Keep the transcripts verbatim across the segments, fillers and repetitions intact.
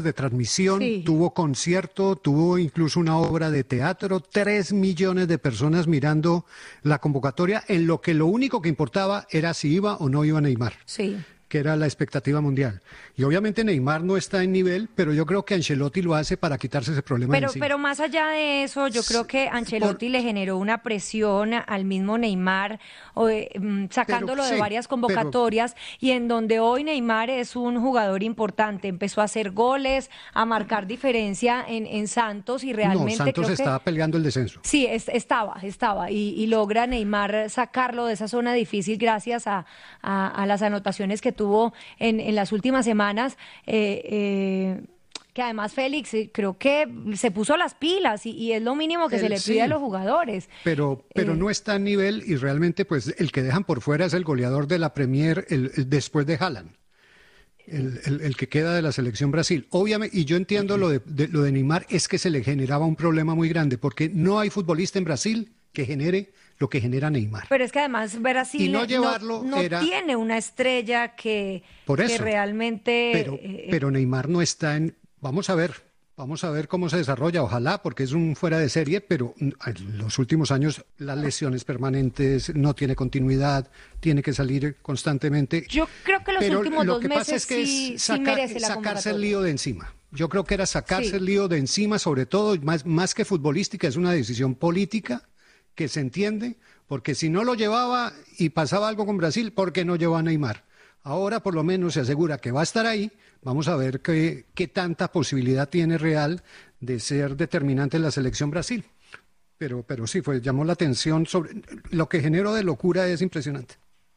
de transmisión, Sí. tuvo concierto, tuvo incluso una obra de teatro, tres millones de personas mirando la convocatoria, en lo que lo único que importaba era si iba o no iba Neymar, Sí. que era la expectativa mundial. Y obviamente Neymar no está en nivel, pero yo creo que Ancelotti lo hace para quitarse ese problema de Pero, encima. pero más allá de eso, yo creo que Ancelotti le generó una presión al mismo Neymar, o, eh, mm, sacándolo Pero, de sí, varias pero- convocatorias, y en donde hoy Neymar es un jugador importante. Empezó a hacer goles, a marcar diferencia en, en Santos, y No, realmente Santos creo que... estaba peleando el descenso. Sí, es- estaba, estaba, y, y logra Neymar sacarlo de esa zona difícil gracias a, a- a las anotaciones que tuvo en, en las últimas semanas. eh, eh, que además Félix eh, creo que se puso las pilas, y, y es lo mínimo que se Él le sí. pide a los jugadores. Pero, pero Eh, no está a nivel y realmente pues el que dejan por fuera es el goleador de la Premier el, el- después de Haaland, el, el- el que queda de la selección Brasil. Obviamente, y yo entiendo lo de, de- lo de Neymar, es que se le generaba un problema muy grande porque no hay futbolista en Brasil que genere lo que genera Neymar. Pero es que además Brasil Y no no, llevarlo no era- tiene una estrella que, Por que eso. realmente... Pero, eh, pero Neymar no está en... Vamos a ver, vamos a ver cómo se desarrolla, ojalá, porque es un fuera de serie, pero en los últimos años las lesiones permanentes, no tiene continuidad, tiene que salir constantemente. yo creo que los Pero últimos lo dos que pasa meses es que sí, es sí sacar- merece la sacarse el convocatoria. lío de encima. Yo creo que era sacarse Sí. el lío de encima, sobre todo, más, más que futbolística, es una decisión política que se entiende, porque si no lo llevaba y pasaba algo con Brasil, ¿por qué no llevó a Neymar? Ahora por lo menos se asegura que va a estar ahí. Vamos a ver qué, qué tanta posibilidad tiene real de ser determinante en la selección Brasil. Pero, pero sí, fue, llamó la atención sobre lo que generó de locura, es impresionante.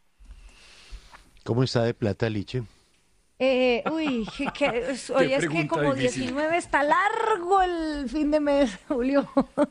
¿Cómo está de plata, Liche? Eh, uy, que, que- es- hoy es que pregunta como difícil. diecinueve está largo el fin de mes, Julio.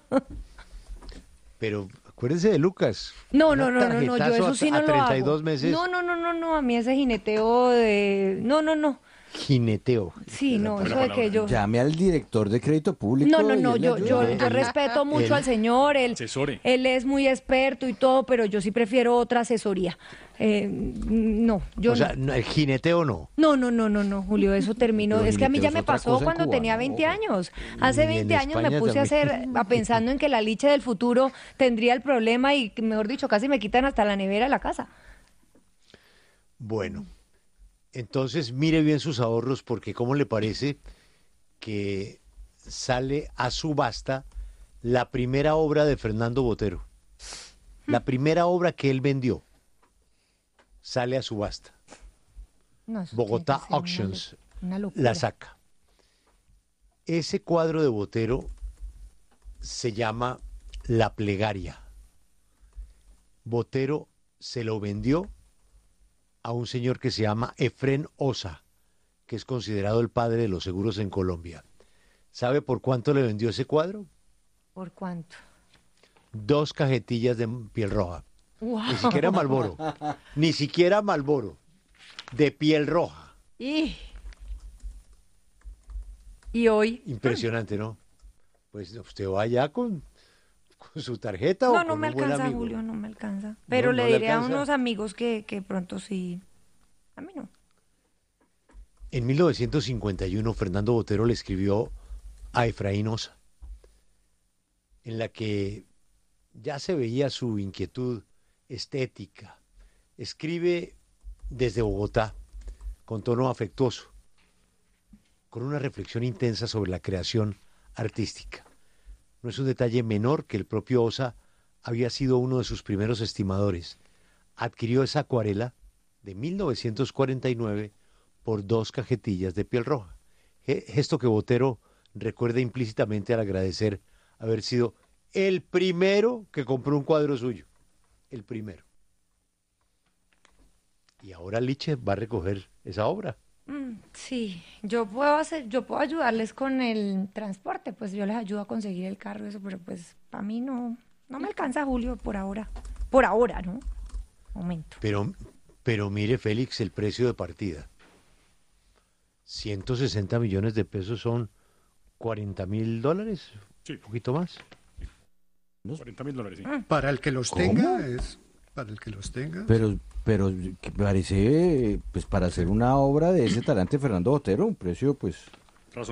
Pero acuérdense de Lucas. No, Un no, no, no, no, yo tarjetazo eso a- sí no a lo treinta y hago. dos meses. No, no, no, no, no, a mí ese jineteo de... No, no, no. Jineteo. Sí, no, buena eso de que palabra. yo... Llame al director de crédito público. No, no, y no, él le yo, ayuda. yo, yo respeto mucho él- al señor, él, Asesore. él es muy experto y todo, pero yo sí prefiero otra asesoría. Eh, no, yo O sea, no. no, el jineteo no. No, no, no, no, no, Julio, eso terminó. Pero Es que a mí ya jineteo es me otra pasó cosa en cuando Cuba, tenía ¿no? veinte años. Hace Y en veinte años me España puse a también. hacer, a pensando en que la liche del futuro tendría el problema y, mejor dicho, casi me quitan hasta la nevera de la casa. Bueno, entonces mire bien sus ahorros porque ¿cómo le parece que sale a subasta la primera obra de Fernando Botero? La primera obra que él vendió sale a subasta. No, eso Bogotá tiene que ser una Auctions lo- Una locura. la saca. Ese cuadro de Botero se llama La Plegaria. Botero se lo vendió a un señor que se llama Efrén Osa, que es considerado el padre de los seguros en Colombia. ¿Sabe por cuánto le vendió ese cuadro? ¿Por cuánto? Dos cajetillas de piel roja. Wow. Ni siquiera Malboro. Ni siquiera Malboro. De piel roja. Y, y hoy... Impresionante, ¿no? Pues usted va allá con, con su tarjeta o No, con no me un buen alcanza, amigo. Julio, no me alcanza. Pero No, le no le diré a alcanza. unos amigos que, que pronto sí. A mí no. En mil novecientos cincuenta y uno, Fernando Botero le escribió a Efraín Osa, en la que ya se veía su inquietud estética. Escribe desde Bogotá, con tono afectuoso, con una reflexión intensa sobre la creación artística. No es un detalle menor que el propio Osa había sido uno de sus primeros estimadores. Adquirió esa acuarela de mil novecientos cuarenta y nueve por dos cajetillas de piel roja. Ge- Gesto que Botero recuerda implícitamente al agradecer haber sido el primero que compró un cuadro suyo. El primero. Y ahora Liche va a recoger esa obra. Mm, sí, yo puedo hacer, yo puedo ayudarles con el transporte, pues yo les ayudo a conseguir el carro, eso, pero pues para mí no, no me alcanza, Julio, por ahora. Por ahora, ¿no? Momento. Pero, pero mire, Félix, el precio de partida. ciento sesenta millones de pesos son cuarenta mil dólares, Sí. un poquito más. cuarenta mil dólares, sí. Para el que los ¿Cómo? tenga, es para el que los tenga. Pero, pero que parece, pues para hacer una obra de ese talante Fernando Botero, un precio, pues,